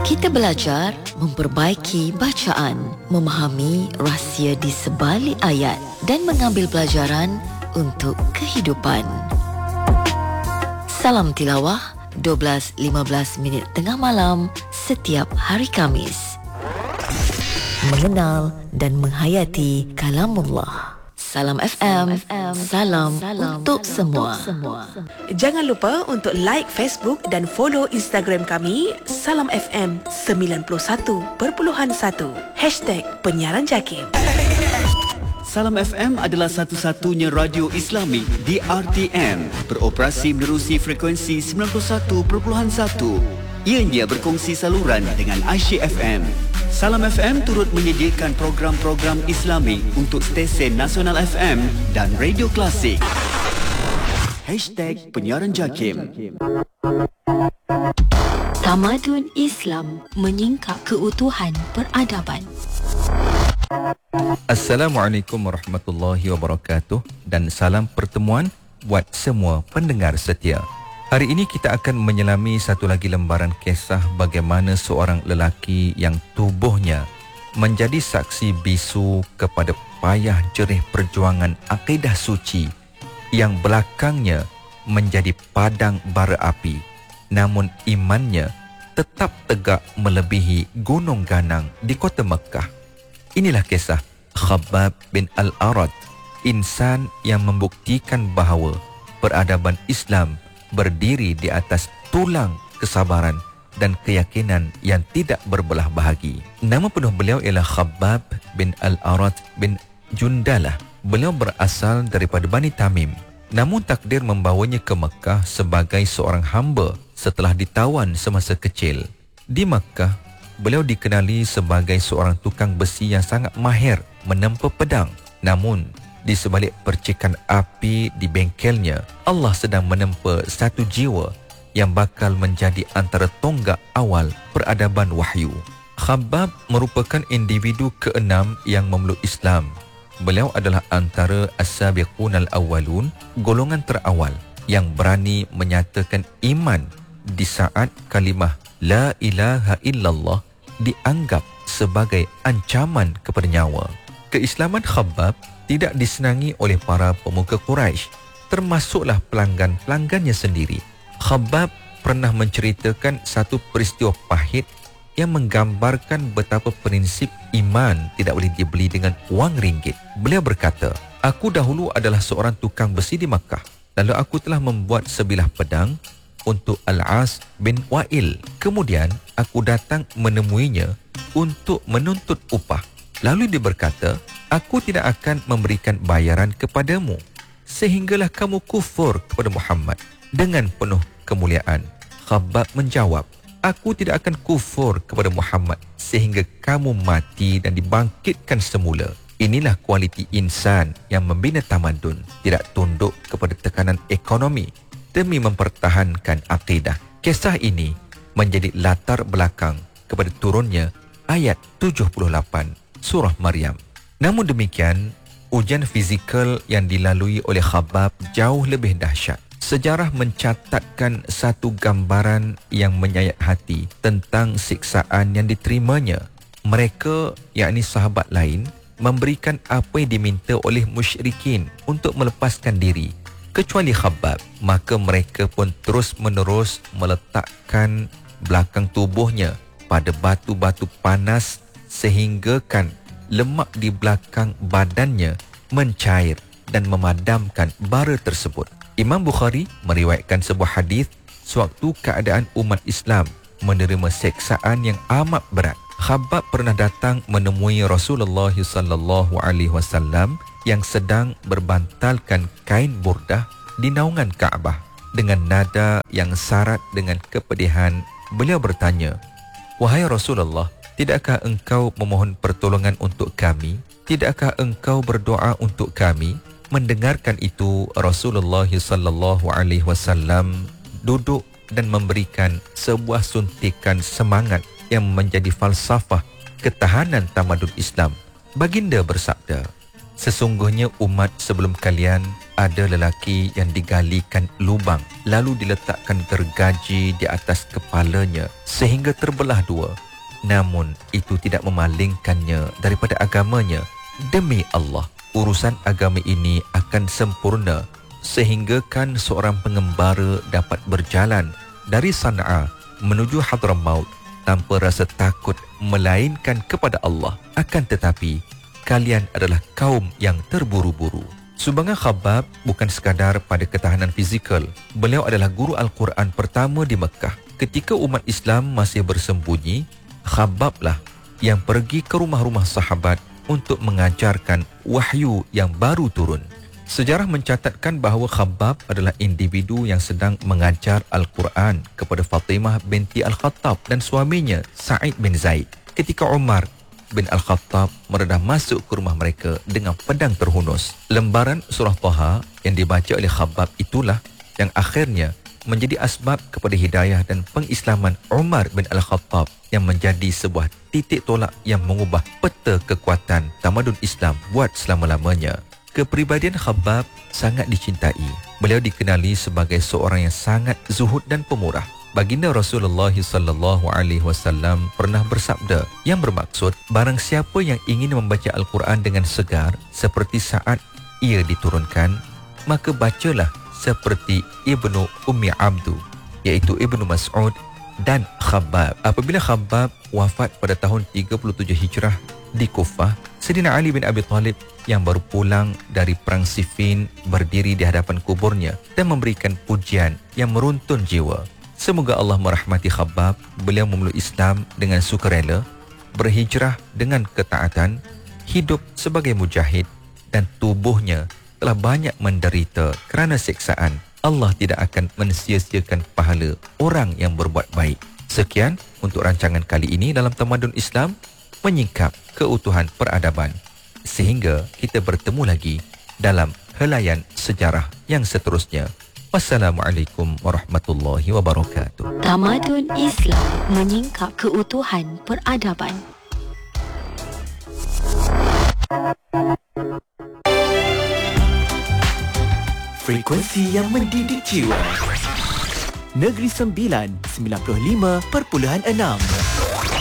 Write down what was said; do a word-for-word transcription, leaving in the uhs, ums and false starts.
Kita belajar memperbaiki bacaan, memahami rahsia di sebalik ayat dan mengambil pelajaran untuk kehidupan. Salam tilawah, dua belas lima belas minit tengah malam setiap hari Khamis. Mengenal dan menghayati kalamullah. Salam F M, salam, salam untuk semua. Jangan lupa untuk like Facebook dan follow Instagram kami Salam F M sembilan puluh satu perpuluhan satu Hashtag Penyiaran Jakim. Salam F M adalah satu-satunya radio Islami di R T M beroperasi menerusi frekuensi sembilan puluh satu perpuluhan satu. Ianya berkongsi saluran dengan Aisyah F M. Salam F M turut menyediakan program-program Islami untuk stesen Nasional F M dan Radio Klasik. Hashtag Penyiaran Jakim. Tamadun Islam menyingkap keutuhan peradaban. Assalamualaikum warahmatullahi wabarakatuh dan salam pertemuan buat semua pendengar setia. Hari ini kita akan menyelami satu lagi lembaran kisah bagaimana seorang lelaki yang tubuhnya menjadi saksi bisu kepada payah jerih perjuangan akidah suci yang belakangnya menjadi padang bara api, namun imannya tetap tegak melebihi gunung ganang di kota Mekah. Inilah kisah Khabbab bin Al-Arad, insan yang membuktikan bahawa peradaban Islam berdiri di atas tulang kesabaran dan keyakinan yang tidak berbelah bahagi. Nama penuh beliau ialah Khabbab bin Al-Arad bin Jundalah. Beliau berasal daripada Bani Tamim. Namun takdir membawanya ke Mekah sebagai seorang hamba setelah ditawan semasa kecil. Di Mekah, beliau dikenali sebagai seorang tukang besi yang sangat mahir menempa pedang. Namun, di sebalik percikan api di bengkelnya, Allah sedang menempa satu jiwa yang bakal menjadi antara tonggak awal peradaban wahyu. Khabbab merupakan individu keenam yang memeluk Islam. Beliau adalah antara as-sabiqun al-awwalun, golongan terawal yang berani menyatakan iman di saat kalimah La ilaha illallah dianggap sebagai ancaman kepada nyawa. Keislaman Khabbab tidak disenangi oleh para pemuka Quraisy, termasuklah pelanggan-pelanggannya sendiri. Khabbab pernah menceritakan satu peristiwa pahit yang menggambarkan betapa prinsip iman tidak boleh dibeli dengan wang ringgit. Beliau berkata, "Aku dahulu adalah seorang tukang besi di Makkah. Lalu aku telah membuat sebilah pedang untuk Al-As bin Wa'il. Kemudian aku datang menemuinya untuk menuntut upah. Lalu dia berkata, aku tidak akan memberikan bayaran kepadamu sehinggalah kamu kufur kepada Muhammad." Dengan penuh kemuliaan, Khabbab menjawab, aku tidak akan kufur kepada Muhammad sehingga kamu mati dan dibangkitkan semula. Inilah kualiti insan yang membina tamadun, tidak tunduk kepada tekanan ekonomi demi mempertahankan akidah. Kisah ini menjadi latar belakang kepada turunnya ayat tujuh puluh lapan Surah Maryam. Namun demikian, ujian fizikal yang dilalui oleh Khabbab jauh lebih dahsyat. Sejarah mencatatkan satu gambaran yang menyayat hati tentang siksaan yang diterimanya. Mereka, yakni sahabat lain, memberikan apa yang diminta oleh musyrikin untuk melepaskan diri, kecuali Khabbab. Maka mereka pun terus-menerus meletakkan belakang tubuhnya pada batu-batu panas sehinggakan lemak di belakang badannya mencair dan memadamkan bara tersebut. Imam Bukhari meriwayatkan sebuah hadis sewaktu keadaan umat Islam menerima seksaan yang amat berat. Khabbab pernah datang menemui Rasulullah sallallahu alaihi wasallam yang sedang berbantalkan kain burdah di naungan Kaabah. Dengan nada yang syarat dengan kepedihan, beliau bertanya, "Wahai Rasulullah, tidakkah engkau memohon pertolongan untuk kami? Tidakkah engkau berdoa untuk kami?" Mendengarkan itu, Rasulullah sallallahu alaihi wasallam duduk dan memberikan sebuah suntikan semangat yang menjadi falsafah ketahanan tamadun Islam. Baginda bersabda, "Sesungguhnya umat sebelum kalian ada lelaki yang digalikan lubang lalu diletakkan gergaji di atas kepalanya sehingga terbelah dua. Namun itu tidak memalingkannya daripada agamanya. Demi Allah, urusan agama ini akan sempurna sehinggakan seorang pengembara dapat berjalan dari Sana'a menuju Hadramaut tanpa rasa takut melainkan kepada Allah. Akan tetapi kalian adalah kaum yang terburu-buru. Sumbangan Khabbab bukan sekadar pada ketahanan fizikal. Beliau adalah guru Al-Quran pertama di Mekah. Ketika umat Islam masih bersembunyi, Khabbab lah yang pergi ke rumah-rumah sahabat untuk mengajarkan wahyu yang baru turun. Sejarah mencatatkan bahawa Khabbab adalah individu yang sedang mengajar Al-Quran kepada Fatimah binti Al-Khattab dan suaminya Sa'id bin Zaid. Ketika Umar bin Al-Khattab meredah masuk ke rumah mereka dengan pedang terhunus. Lembaran surah Taha yang dibaca oleh Khabbab itulah yang akhirnya menjadi asbab kepada hidayah dan pengislaman Umar bin Al-Khattab yang menjadi sebuah titik tolak yang mengubah peta kekuatan tamadun Islam buat selama-lamanya. Kepribadian Khabbab sangat dicintai. Beliau dikenali sebagai seorang yang sangat zuhud dan pemurah. Baginda Rasulullah sallallahu alaihi wasallam pernah bersabda yang bermaksud barang siapa yang ingin membaca Al-Quran dengan segar seperti saat ia diturunkan, maka bacalah seperti Ibnu Ummi Abdu, iaitu Ibnu Mas'ud dan Khabbab. Apabila Khabbab wafat pada tahun tiga puluh tujuh Hijrah di Kufah, Sayyidina Ali bin Abi Thalib yang baru pulang dari perang Siffin berdiri di hadapan kuburnya dan memberikan pujian yang meruntun jiwa. Semoga Allah merahmati Khabbab. Beliau memeluk Islam dengan sukarela, berhijrah dengan ketaatan, hidup sebagai mujahid dan tubuhnya telah banyak menderita kerana siksaan. Allah tidak akan mensia-siakan pahala orang yang berbuat baik. Sekian untuk rancangan kali ini dalam Tamadun Islam, menyingkap keutuhan peradaban. Sehingga kita bertemu lagi dalam helaian sejarah yang seterusnya. Wassalamualaikum warahmatullahi wabarakatuh. Tamadun Islam menyingkap keutuhan peradaban. Frekuensi yang mendidik jiwa. Negeri Sembilan, sembilan puluh lima perpuluhan enam.